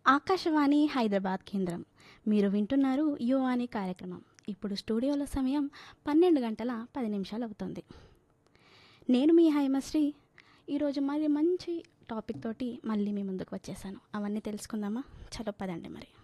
ఆకాశవాణి హైదరాబాద్ కేంద్రం. మీరు వింటున్నారు యువాని కార్యక్రమం. ఇప్పుడు స్టూడియోలో సమయం 12 గంటల 10 నిమిషాలు అవుతుంది. నేను మీ హైమశ్రీ. ఈరోజు మరి మంచి టాపిక్ తోటి మళ్ళీ మీ ముందుకు వచ్చేసాను. అవన్నీ తెలుసుకుందామా? చలో పదండి మరి.